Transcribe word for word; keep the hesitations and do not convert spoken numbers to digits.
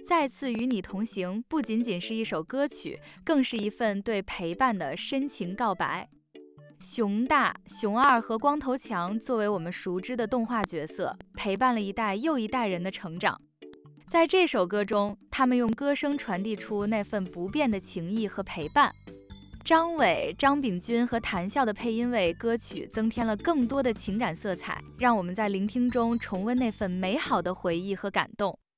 再次与你同行不仅仅是一首歌曲，更是一份对陪伴的深情告白。熊大、熊二和光头强作为我们熟知的动画角色，陪伴了一代又一代人的成长。在这首歌中，他们用歌声传递出那份不变的情谊和陪伴。张伟、张炳军和谭笑的配音为歌曲增添了更多的情感色彩，让我们在聆听中重温那份美好的回忆和感动。